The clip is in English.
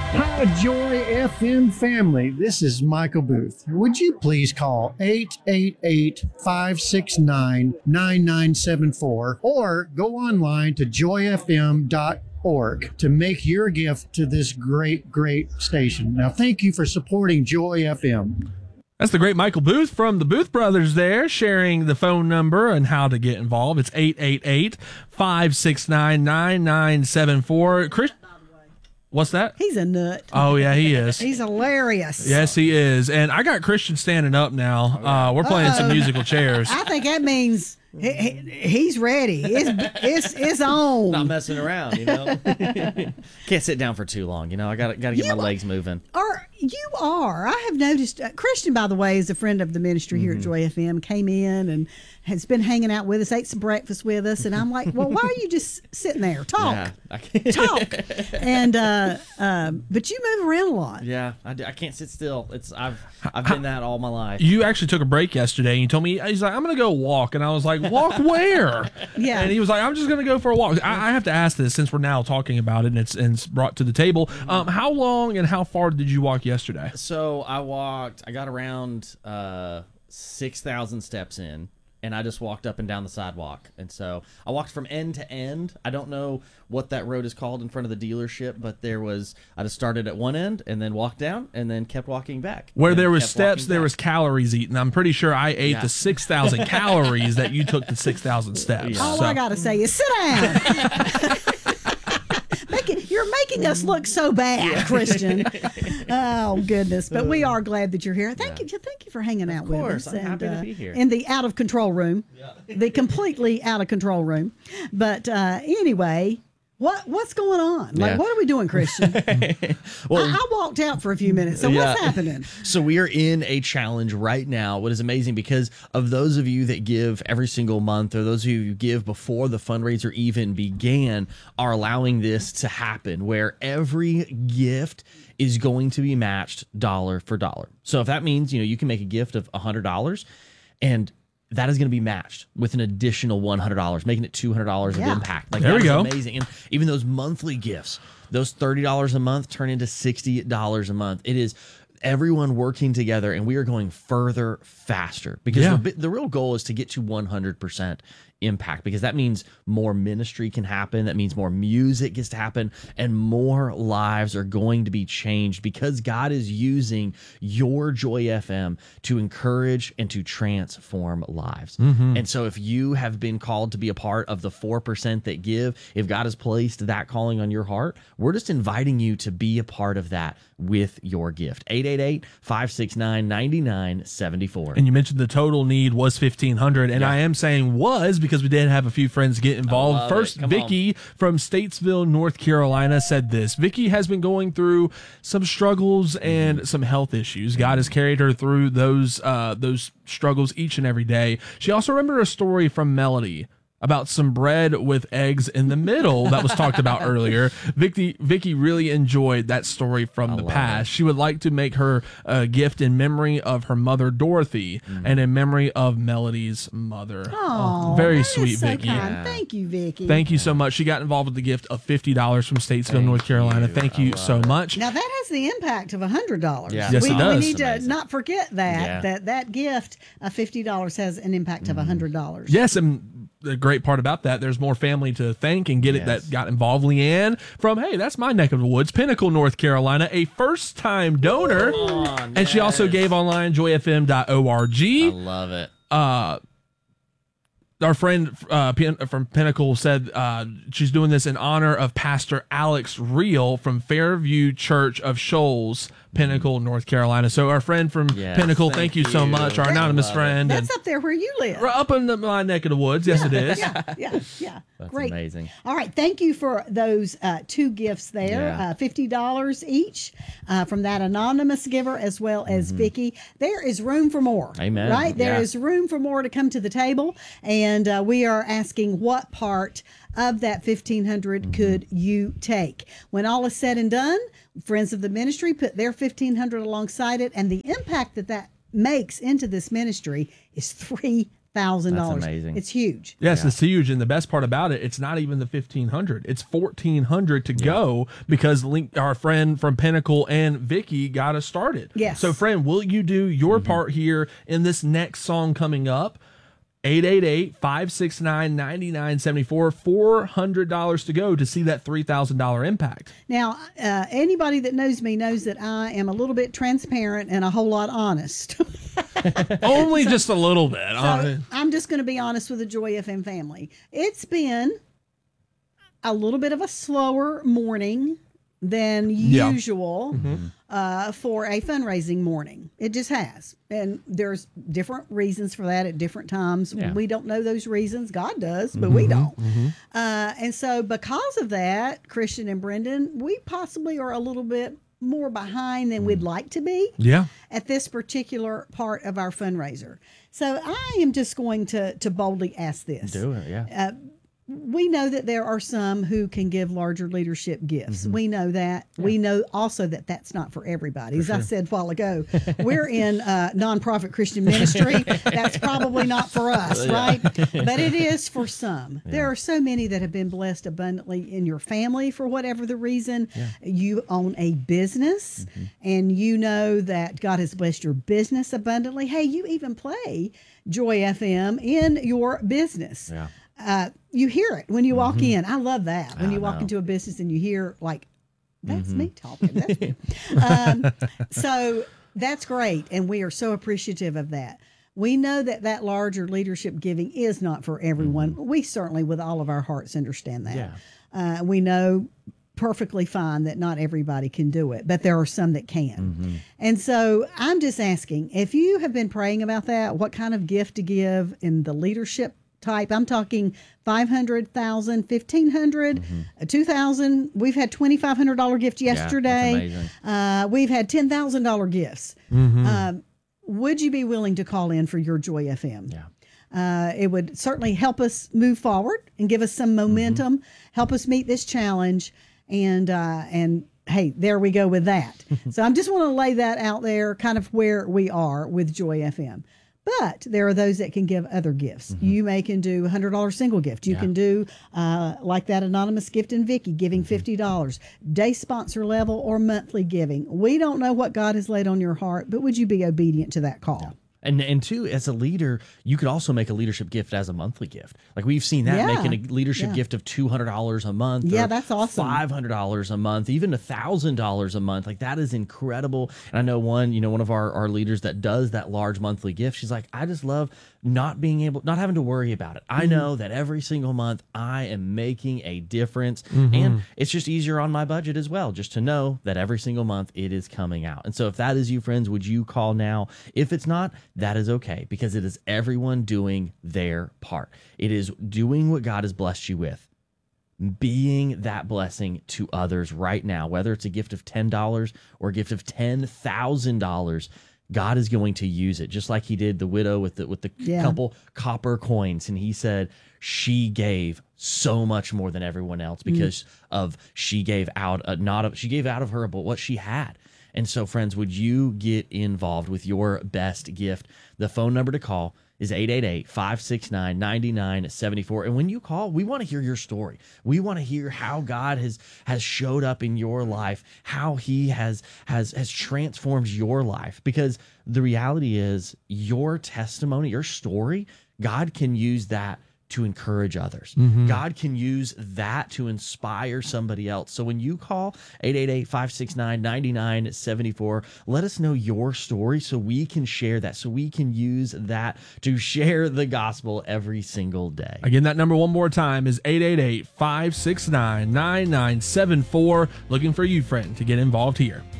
Hi, Joy FM family. This is Michael Booth. Would you please call 888-569-9974 or go online to joyfm.org to make your gift to this great, great station. Now, thank you for supporting Joy FM. That's the great Michael Booth from the Booth Brothers there, sharing the phone number and how to get involved. It's 888-569-9974. Chris, what's that? He's a nut. Oh, yeah, he is. He's hilarious. Yes, he is. And I got Christian standing up now. We're playing some musical chairs. I think that means he's ready. It's on. Not messing around, Can't sit down for too long, I got to get my legs moving. You are. I have noticed. Christian, by the way, is a friend of the ministry here at Joy FM. Came in and has been hanging out with us. Ate some breakfast with us, and I'm like, well, why are you just sitting there? Talk, talk. And but you move around a lot. Yeah, I can't sit still. I've been that all my life. You actually took a break yesterday, and you told me, he's like, I'm going to go walk. And I was like, walk where? Yeah. And he was like, I'm just going to go for a walk. I have to ask this since we're now talking about it, and it's brought to the table. How long and how far did you walk yesterday? So I got around 6,000 steps in, and I just walked up and down the sidewalk. And so I walked from end to end. I don't know what that road is called in front of the dealership, but I just started at one end and then walked down and then kept walking back. Where there was steps, there was calories eaten. I'm pretty sure I ate the 6,000 calories that you took the 6,000 steps. Yeah. All I got to say is sit down. You're making us look so bad, Christian. Oh, goodness. But we are glad that you're here. Thank you for hanging out with us. Of course, I'm happy to be here. In the out-of-control room, the completely out-of-control room. But anyway, what's going on? What are we doing, Christian? Well, I walked out for a few minutes, so what's happening? So we are in a challenge right now. What is amazing, because of those of you that give every single month, or those of you who give before the fundraiser even began, are allowing this to happen, where every gift is going to be matched dollar for dollar. So if that means, you can make a gift of $100, and that is going to be matched with an additional $100, making it $200 of impact. There we go. Amazing. And even those monthly gifts, those $30 a month turn into $60 a month. It is everyone working together, and we are going further, faster, because the real goal is to get to 100% impact, because that means more ministry can happen. That means more music gets to happen, and more lives are going to be changed, because God is using your Joy FM to encourage and to transform lives. And so if you have been called to be a part of the 4% that give, if God has placed that calling on your heart, we're just inviting you to be a part of that with your gift. 888-569-9974. And you mentioned the total need was $1,500, and I am saying was because we did have a few friends get involved. First, Vicky from Statesville, North Carolina said this. Vicky has been going through some struggles and some health issues. God has carried her through those struggles each and every day. She also remembered a story from Melody about some bread with eggs in the middle that was talked about earlier. Vicky really enjoyed that story from the past. She would like to make her a gift in memory of her mother, Dorothy, and in memory of Melody's mother. Oh, very sweet, so Vicky. Kind. Thank you, Vicky. Thank you so much. She got involved with the gift of $50 from Statesville, North Carolina. Thank you so much. Now that has the impact of $100. Yeah. Yes, it does. We need to not forget that gift of $50 has an impact of $100. Yes, and the great part about that, there's more family to thank and get it that got involved. Leanne from, that's my neck of the woods, Pinnacle, North Carolina, a first-time donor. And she also gave online, joyfm.org. I love it. Our friend from Pinnacle said she's doing this in honor of Pastor Alex Reel from Fairview Church of Shoals, Pinnacle, North Carolina. So our friend from Pinnacle, thank you so much, our anonymous friend. That's up there where you live. Up in my neck of the woods. Yes, it is. Yeah. That's great. Amazing. All right. Thank you for those two gifts there. $50 each from that anonymous giver as well as Vicky. There is room for more. Amen. Right? There is room for more to come to the table. And we are asking what part of that $1,500 could you take? When all is said and done, friends of the ministry put their $1,500 alongside it, and the impact that makes into this ministry is $3,000. $3,000. That's amazing. It's huge. Yes, it's huge. And the best part about it, it's not even the 1,500. It's 1,400 to go because our friend from Pinnacle and Vicky got us started. Yes. So, friend, will you do your part here in this next song coming up? 888-569-9974, $400 to go to see that $3,000 impact. Now, anybody that knows me knows that I am a little bit transparent and a whole lot honest. Only just a little bit. So I'm just going to be honest with the Joy FM family. It's been a little bit of a slower morning than usual for a fundraising morning. It just has. And there's different reasons for that at different times. Yeah. We don't know those reasons. God does, but we don't. And so because of that, Christian and Brendan, we possibly are a little bit more behind than we'd like to be at this particular part of our fundraiser. So I am just going to boldly ask this. Do it, yeah. We know that there are some who can give larger leadership gifts. We know that. Yeah. We know also that that's not for everybody. As I said a while ago, we're in nonprofit Christian ministry. That's probably not for us, right? But it is for some. Yeah. There are so many that have been blessed abundantly in your family for whatever the reason. Yeah. You own a business and you know that God has blessed your business abundantly. Hey, you even play Joy FM in your business. Yeah. You hear it when you walk in. I love that. When you walk into a business and you hear like, that's me talking. That's me. So that's great. And we are so appreciative of that. We know that that larger leadership giving is not for everyone. We certainly with all of our hearts understand that. Yeah. We know perfectly fine that not everybody can do it, but there are some that can. And so I'm just asking, if you have been praying about that, what kind of gift to give in the leadership type. I'm talking 500,000, 1,500, 2,000. We've had $2,500 gift yesterday. We've had $10,000 gifts. Would you be willing to call in for your Joy FM? Yeah. It would certainly help us move forward and give us some momentum, help us meet this challenge. And hey, there we go with that. So I just want to lay that out there, kind of where we are with Joy FM. But there are those that can give other gifts. You can do a $100 single gift. You can do like that anonymous gift in Vicky, giving $50, day sponsor level or monthly giving. We don't know what God has laid on your heart, but would you be obedient to that call? And two, as a leader, you could also make a leadership gift as a monthly gift. Like we've seen that, making a leadership gift of $200 a month. Yeah, that's awesome. $500 a month, even $1,000 a month. Like that is incredible. And I know one of our leaders that does that large monthly gift. She's like, I just love not having to worry about it. I know that every single month I am making a difference, and it's just easier on my budget as well, just to know that every single month it is coming out. And so if that is you, friends, would you call now? If it's not, that is okay, because it is everyone doing their part. It is doing what God has blessed you with, being that blessing to others right now, whether it's a gift of $10 or a gift of $10,000. God is going to use it, just like he did the widow with the couple copper coins. And he said she gave so much more than everyone else because she gave out of her but what she had. And so, friends, would you get involved with your best gift? The phone number to call is 888-569-9974. And when you call, we want to hear your story. We want to hear how God has showed up in your life, how he has transformed your life. Because the reality is your testimony, your story, God can use that to encourage others. God can use that to inspire somebody else. So when you call 888-569-9974, let us know your story so we can share that, so we can use that to share the gospel every single day. Again, that number one more time is 888-569-9974. Looking for you, friend, to get involved here.